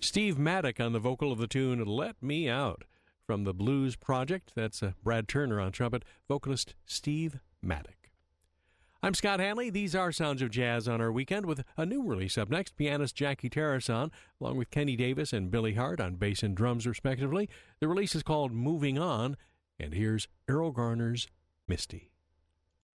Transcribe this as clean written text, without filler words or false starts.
Steve Maddock on the vocal of the tune Let Me Out. From the Blues Project, that's Brad Turner on trumpet, vocalist Steve Maddock. I'm Scott Hanley. These are Sounds of Jazz on our weekend with a new release up next. Pianist Jackie Tarrason, along with Kenny Davis and Billy Hart on bass and drums, respectively. The release is called Moving On, and here's Errol Garner's Misty.